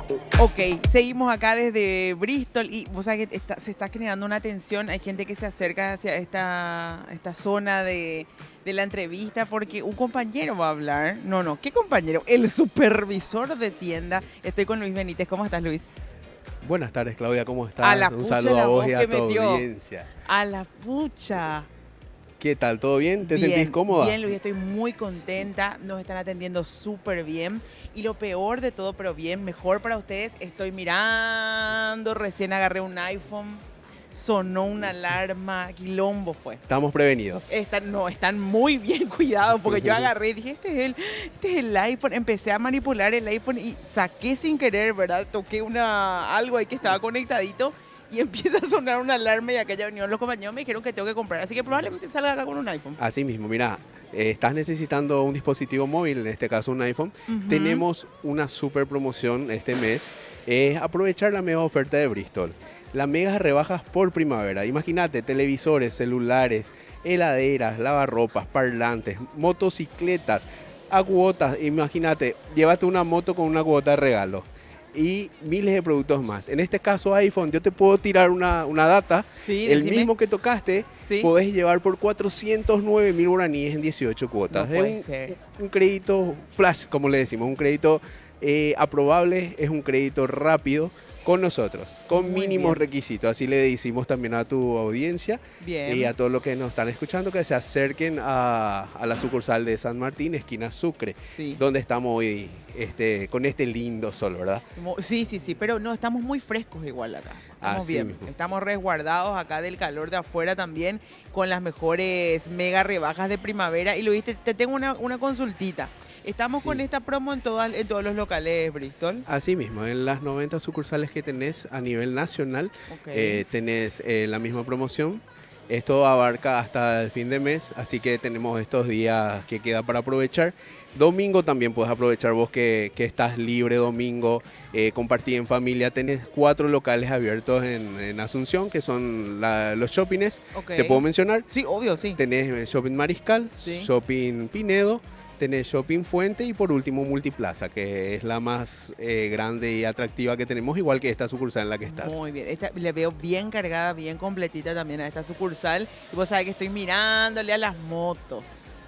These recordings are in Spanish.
Ok, seguimos acá desde Bristol y vos sabés que se está generando una tensión. Hay gente que se acerca hacia esta zona de la entrevista porque un compañero va a hablar. No, ¿qué compañero? El supervisor de tienda. Estoy con Luis Benítez. ¿Cómo estás, Luis? Buenas tardes, Claudia, ¿cómo A estás? la Un pucha saludo a la vos voz y que a tu metió. audiencia. A la pucha. ¿Qué tal? ¿Todo bien? ¿Te sentís Bien, cómoda? bien, Luis, estoy muy contenta. Nos están atendiendo súper bien. Y lo peor de todo, pero bien, mejor para ustedes, estoy mirando. Recién agarré un iPhone. Sonó una alarma. Quilombo fue. Estamos prevenidos. Están muy bien cuidados porque yo agarré y dije, este es el iPhone. Empecé a manipular el iPhone y saqué sin querer, ¿verdad? Toqué algo ahí que estaba conectadito y empieza a sonar una alarma y acá ya vinieron los compañeros, me dijeron que tengo que comprar. Así que probablemente salga acá con un iPhone. Así mismo, mira, estás necesitando un dispositivo móvil, en este caso un iPhone. Ujú. Tenemos una super promoción este mes. Es aprovechar la mega oferta de Bristol. Las megas rebajas por primavera. Imagínate, televisores, celulares, heladeras, lavarropas, parlantes, motocicletas, a cuotas. Imagínate, llévate una moto con una cuota de regalo. Y miles de productos más. En este caso iPhone, yo te puedo tirar una data, Sí, el decime. mismo que tocaste, Sí. podés llevar por 409.000 guaraníes en 18 cuotas. No puede ser. Un crédito flash, como le decimos, un crédito aprobable, es un crédito rápido con nosotros, con Muy mínimos bien. requisitos. Así le decimos también a tu audiencia Bien. y a todos los que nos están escuchando que se acerquen a la sucursal de San Martín, esquina Sucre, Sí. donde estamos hoy con este lindo sol, ¿verdad? Sí, pero no, estamos muy frescos igual acá. Estamos Así bien, mismo. estamos resguardados acá del calor de afuera también, con las mejores mega rebajas de primavera. Y Luis, te tengo una consultita. Estamos con Sí. esta promo en todos los locales, Bristol. Así mismo, en las 90 sucursales que tenés a nivel nacional, Ok. tenés la misma promoción. Esto abarca hasta el fin de mes, así que tenemos estos días que queda para aprovechar. Domingo también puedes aprovechar vos que estás libre domingo, compartir en familia. Tenés 4 locales abiertos en Asunción, que son los shoppings. Ok. ¿Te puedo mencionar? Sí, obvio, sí. Tenés Shopping Mariscal, Sí. Shopping Pinedo, tenés Shopping Fuente y por último Multiplaza, que es la más grande y atractiva que tenemos, igual que esta sucursal en la que estás. Muy bien, le veo bien cargada, bien completita también a esta sucursal. Y vos sabés que estoy mirándole a las motos.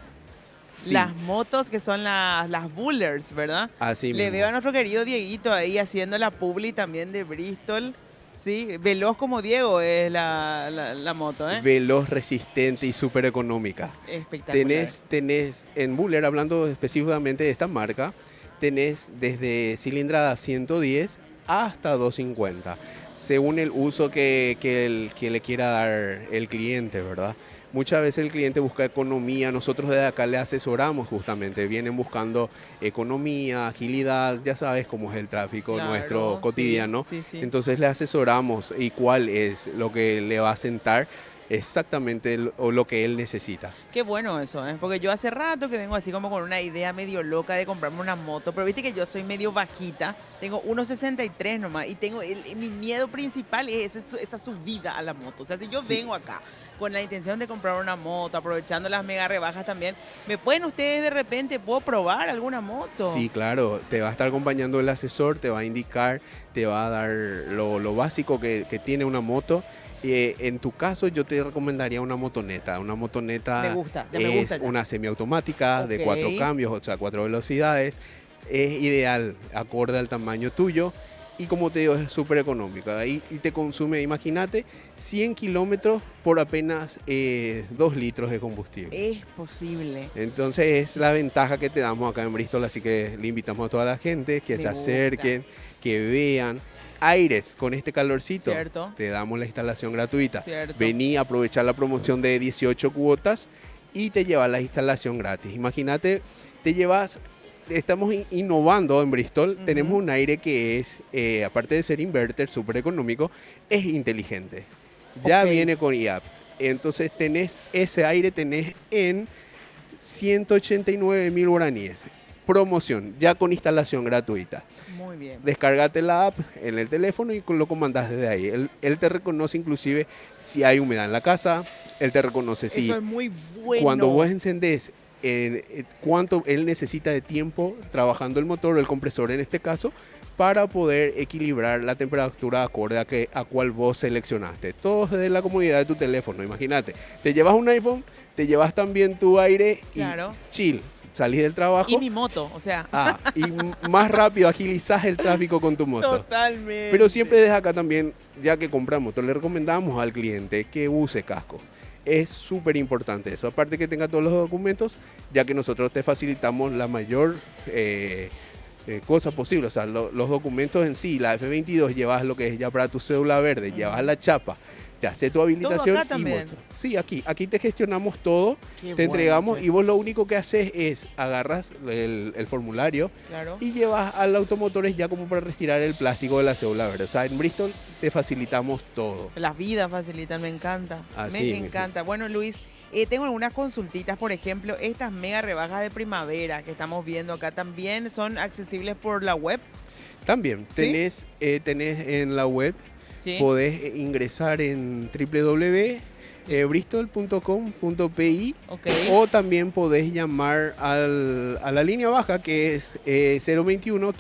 Sí, Las motos que son las Bullers, ¿verdad? así Le mismo. veo a nuestro querido Dieguito ahí haciendo la publi también de Bristol. Sí, veloz como Diego es la moto, ¿eh? Veloz, resistente y súper económica. Espectacular. Tenés en Buller, hablando específicamente de esta marca, tenés desde cilindrada 110 hasta 250, según el uso que le quiera dar el cliente, ¿verdad? Muchas veces el cliente busca economía, nosotros desde acá le asesoramos justamente, vienen buscando economía, agilidad, ya sabes cómo es el tráfico Claro, nuestro sí, cotidiano, sí. entonces le asesoramos y cuál es lo que le va a sentar exactamente lo que él necesita. Qué bueno eso, ¿eh? Porque yo hace rato que vengo así como con una idea medio loca de comprarme una moto, pero viste que yo soy medio bajita, tengo 1,63 nomás y mi miedo principal es esa subida a la moto. O sea, si yo Sí. vengo acá con la intención de comprar una moto, aprovechando las mega rebajas también, ¿me pueden ustedes de repente, puedo probar alguna moto? Sí, claro, te va a estar acompañando el asesor, te va a indicar, te va a dar lo básico que tiene una moto. En tu caso, yo te recomendaría una motoneta. Una motoneta Me gusta, ya me gusta es ya. una semiautomática de Ok. 4 cambios, o sea, 4 velocidades. Es ideal, acorde al tamaño tuyo. Y como te digo, es súper económica. Y te consume, imagínate, 100 kilómetros por apenas 2 litros de combustible. Es posible. Entonces es la ventaja que te damos acá en Bristol, así que le invitamos a toda la gente que Me se gusta. acerquen, que vean. Aires, con este calorcito, Cierto. te damos la instalación gratuita. Cierto. Vení a aprovechar la promoción de 18 cuotas y te llevas la instalación gratis. Imagínate, te llevas, estamos innovando en Bristol, tenemos un aire que es, aparte de ser inverter, súper económico, es inteligente. Ya Ok. viene con IAP. Entonces tenés ese aire, tenés en 189.000 guaraníes. Promoción, ya con instalación gratuita. Muy bien. Descárgate la app en el teléfono y lo comandas desde ahí. Él te reconoce inclusive si hay humedad en la casa, él te reconoce si Eso es muy bueno. cuando vos encendés cuánto él necesita de tiempo trabajando el motor o el compresor en este caso, para poder equilibrar la temperatura acorde a cual vos seleccionaste. Todo desde la comodidad de tu teléfono, imagínate. Te llevas un iPhone, te llevas también tu aire y Claro. chill. Salís del trabajo. Y mi moto, o sea. Y más rápido agilizás el tráfico con tu moto. Totalmente. Pero siempre desde acá también, ya que compramos moto, le recomendamos al cliente que use casco. Es súper importante eso. Aparte que tenga todos los documentos, ya que nosotros te facilitamos la mayor cosa posible. O sea, los documentos en sí, la F22, llevas lo que es ya para tu cédula verde, llevas la chapa, te hace tu habilitación. ¿Todo acá también? moto. Sí, aquí te gestionamos todo, Qué te bueno, entregamos che. y vos lo único que haces es agarras el formulario Claro. y llevas al automotores ya como para retirar el plástico de la cédula verde. O sea, en Bristol te facilitamos todo. Las vidas facilitan, me encanta. Así Me mismo. encanta. Bueno, Luis, tengo algunas consultitas, por ejemplo, estas mega rebajas de primavera que estamos viendo acá también son accesibles por la web. También ¿Sí? tenés en la web, Sí. podés ingresar en www.bristol.com.pi Ok. o también podés llamar a la línea baja que es 021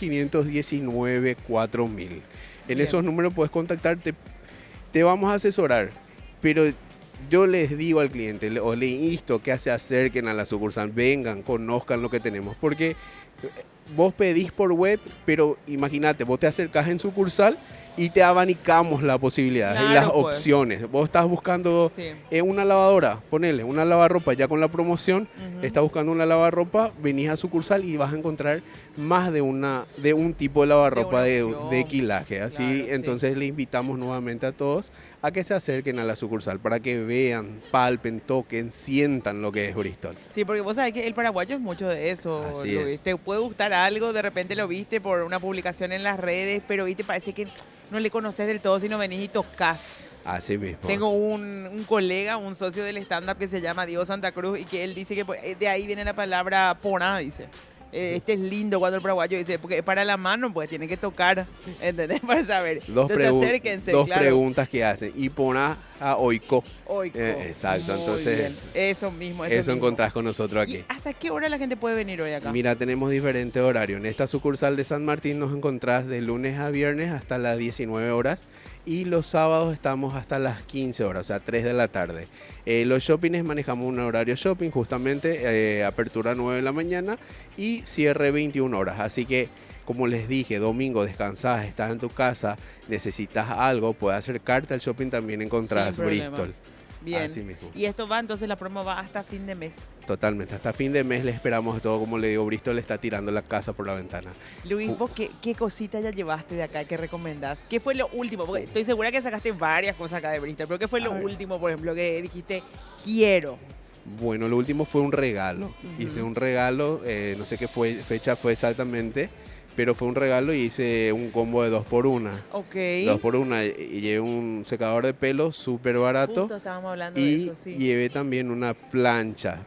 519 4000. En Bien. esos números puedes contactarte, te vamos a asesorar, pero yo les digo al cliente o le insto que se acerquen a la sucursal, vengan, conozcan lo que tenemos, porque vos pedís por web, pero imagínate, vos te acercás en sucursal y te abanicamos la posibilidad y Claro, las pues. opciones. Vos estás buscando Sí. una lavadora, ponele, una lavarropa ya con la promoción, Ujú. estás buscando una lavarropa, venís a sucursal y vas a encontrar más de un tipo de lavarropa De de, una opción. de quilaje. Así, Claro, sí. entonces le invitamos nuevamente a todos a que se acerquen a la sucursal para que vean, palpen, toquen, sientan lo que es Bristol. Sí, porque vos sabés que el paraguayo es mucho de eso, Así Luis. es. Te puede gustar algo, de repente lo viste por una publicación en las redes, pero te parece que no le conoces del todo si no venís y tocas. Así mismo. Tengo un colega, un socio del stand-up que se llama Diego Santa Cruz y que él dice que de ahí viene la palabra pona, dice. Este es lindo cuando el paraguayo dice, porque para la mano pues tiene que tocar, ¿entendés? Para saber. Entonces acérquense, dos claro. preguntas que hacen. Y pona a oiko. Oico. Exacto, Muy entonces bien. Eso mismo, eso eso mismo. encontrás con nosotros aquí. ¿Y hasta qué hora la gente puede venir hoy acá? Mira, tenemos diferentes horarios. En esta sucursal de San Martín nos encontrás de lunes a viernes hasta las 19 horas y los sábados estamos hasta las 15 horas, o sea, 3 de la tarde. Los shoppings manejamos un horario shopping, justamente apertura 9 de la mañana y cierre 21 horas. Así que, como les dije, domingo descansás, estás en tu casa, necesitas algo, puedes acercarte al shopping, también encontrás Sin problema. Bristol. Bien. Así mismo. Y esto va, entonces la promo va hasta fin de mes. Totalmente, hasta fin de mes le esperamos todo, como le digo, Bristol está tirando la casa por la ventana. Luis, ¿vos qué cosita ya llevaste de acá que recomendás? ¿Qué fue lo último? Porque estoy segura que sacaste varias cosas acá de Bristol, pero ¿qué fue lo A ver. último, por ejemplo, que dijiste, quiero? Bueno, lo último fue un regalo. Ujú. Hice un regalo, no sé qué fecha fue exactamente, pero fue un regalo y hice un combo de 2x1. Ok. 2x1 y llevé un secador de pelo súper barato Justo estábamos hablando de y eso, sí. llevé también una plancha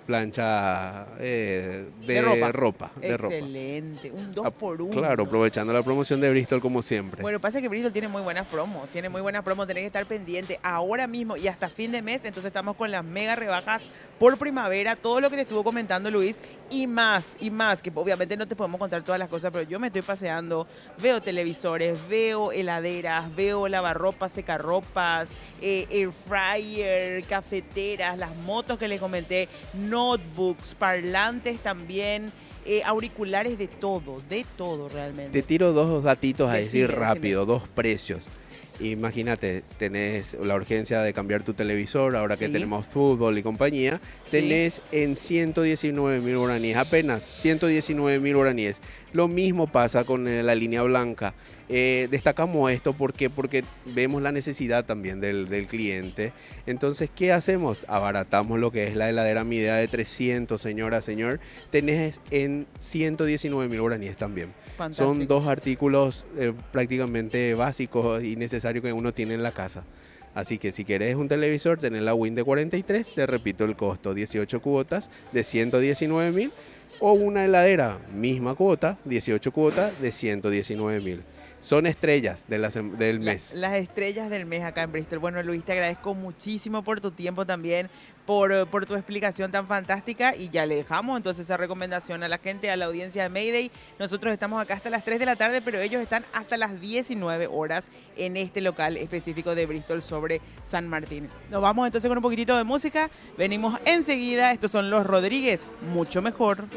de ropa. Excelente. Un 2x1. Claro, aprovechando la promoción de Bristol como siempre. Bueno, pasa que Bristol tiene muy buenas promos, tenés que estar pendiente ahora mismo y hasta fin de mes, entonces estamos con las mega rebajas por primavera, todo lo que te estuvo comentando Luis y más, que obviamente no te podemos contar todas las cosas, pero yo me estoy paseando, veo televisores, veo heladeras, veo lavarropas, secarropas, air fryer, cafeteras, las motos que les comenté, notebooks, parlantes también, auriculares de todo realmente. Te tiro dos datitos a decir Decime. rápido, dos precios. Imagínate, tenés la urgencia de cambiar tu televisor, ahora que Sí. tenemos fútbol y compañía, tenés en 119.000 guaraníes, apenas 119.000 guaraníes. Lo mismo pasa con la línea blanca. Destacamos esto porque vemos la necesidad también del cliente. Entonces, ¿qué hacemos? Abaratamos lo que es la heladera Midea de 300, señora, señor. Tenés en 119.000 guaraníes también. Fantástico. Son dos artículos prácticamente básicos y necesarios que uno tiene en la casa. Así que si querés un televisor, tenés la Win de 43, te repito el costo, 18 cuotas de 119.000, o una heladera, misma cuota, 18 cuotas de 119.000. Son estrellas del mes. Las estrellas del mes acá en Bristol. Bueno, Luis, te agradezco muchísimo por tu tiempo también, por tu explicación tan fantástica y ya le dejamos entonces esa recomendación a la gente, a la audiencia de Mayday. Nosotros estamos acá hasta las 3 de la tarde, pero ellos están hasta las 19 horas en este local específico de Bristol sobre San Martín. Nos vamos entonces con un poquitito de música, venimos enseguida, estos son Los Rodríguez, mucho mejor.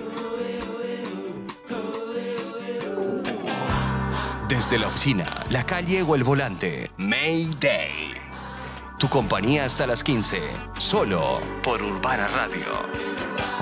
Desde la oficina, la calle o el volante, Mayday. Tu compañía hasta las 15, solo por Urbana Radio.